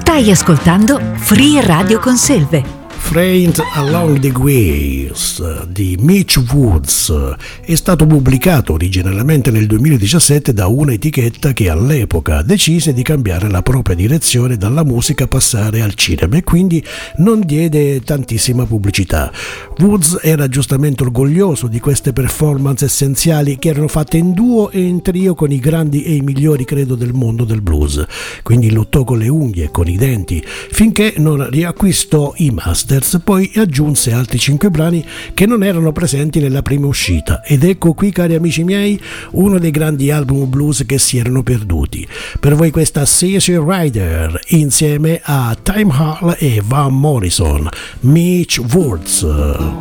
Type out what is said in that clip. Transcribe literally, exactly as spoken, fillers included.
Stai ascoltando Free Radio Conselve. Friend Along the Ways di Mitch Woods è stato pubblicato originariamente nel duemiladiciassette da una etichetta che all'epoca decise di cambiare la propria direzione dalla musica a passare al cinema e quindi non diede tantissima pubblicità. Woods era giustamente orgoglioso di queste performance essenziali che erano fatte in duo e in trio con i grandi e i migliori credo del mondo del blues, quindi lottò con le unghie e con i denti finché non riacquistò i master. Poi aggiunse altri cinque brani che non erano presenti nella prima uscita ed ecco qui, cari amici miei, uno dei grandi album blues che si erano perduti. Per voi questa Easy Rider insieme a Time Hall e Van Morrison, Mitch Woods.